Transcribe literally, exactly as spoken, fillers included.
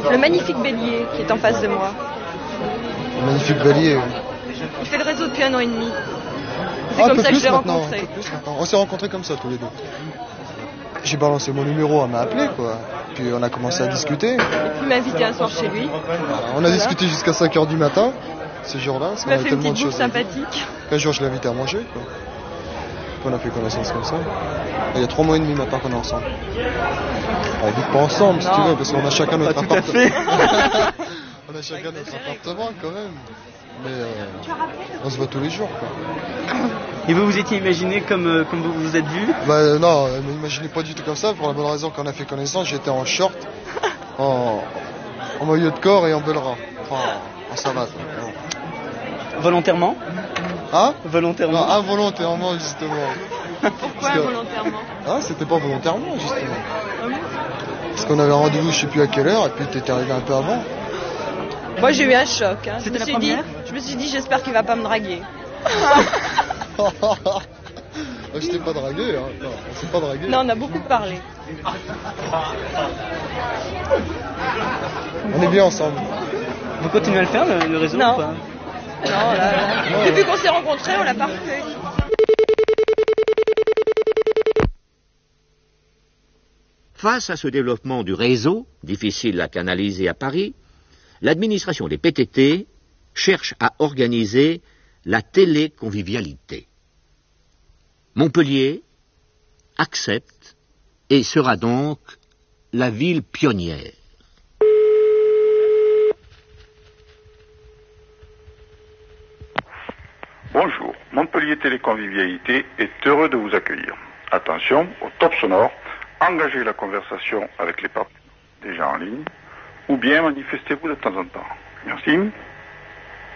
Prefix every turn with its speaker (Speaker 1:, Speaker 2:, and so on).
Speaker 1: Le magnifique bélier qui est en face de moi.
Speaker 2: Le magnifique bélier, oui.
Speaker 1: Il fait le réseau depuis un an et demi. C'est
Speaker 2: Ah,
Speaker 1: comme ça que je l'ai
Speaker 2: maintenant,
Speaker 1: rencontré.
Speaker 2: un peu plus maintenant. On s'est rencontrés comme ça tous les deux. J'ai balancé mon numéro, elle m'a appelé quoi. Puis on a commencé à discuter.
Speaker 1: Et puis il m'a invité un soir chez lui.
Speaker 2: Voilà. On a voilà. discuté jusqu'à cinq heures du matin, ces jours-là.
Speaker 1: Il m'a fait une petite bouffe sympathique.
Speaker 2: Un jour je l'ai invité à manger quoi. Puis on a fait connaissance comme ça. Et il y a trois mois et demi maintenant qu'on est ensemble. On vit pas ensemble si tu veux, parce qu'on a chacun notre appartement. On a chacun notre appartement quand même. Mais euh, on se voit tous les jours quoi.
Speaker 3: Et vous vous étiez imaginé comme, euh, comme vous vous êtes vu?
Speaker 2: Bah non, ne m'imaginez pas du tout comme ça, pour la bonne raison qu'on a fait connaissance, j'étais en short, en, en maillot de corps et en belra. Enfin, en savate. Non.
Speaker 3: Volontairement?
Speaker 2: Hein?
Speaker 3: Volontairement?
Speaker 2: Non, involontairement justement.
Speaker 1: Pourquoi
Speaker 2: que,
Speaker 1: involontairement?
Speaker 2: Hein, c'était pas volontairement justement. Ah bon? Parce qu'on avait un rendez-vous je sais plus à quelle heure, et puis t'étais arrivé un peu avant.
Speaker 1: Moi j'ai eu un choc. Hein.
Speaker 3: C'était la
Speaker 1: dit,
Speaker 3: première?
Speaker 1: Je me suis dit j'espère qu'il va pas me draguer.
Speaker 2: Je t'ai pas dragué, hein. Non, on s'est pas dragué.
Speaker 1: Non, on a beaucoup parlé.
Speaker 2: On est bien ensemble.
Speaker 3: Vous continuez à le faire, le, le réseau?
Speaker 1: Non.
Speaker 3: Ou pas?
Speaker 1: Non, là, là. Depuis qu'on s'est rencontrés, on l'a pas refait.
Speaker 4: Face à ce développement du réseau, difficile à canaliser à Paris, l'administration des P T T cherche à organiser la téléconvivialité. Montpellier accepte et sera donc la ville pionnière.
Speaker 5: Bonjour, Montpellier Téléconvivialité est heureux de vous accueillir. Attention, au top sonore, engagez la conversation avec les partenaires déjà en ligne ou bien manifestez-vous de temps en temps. Merci.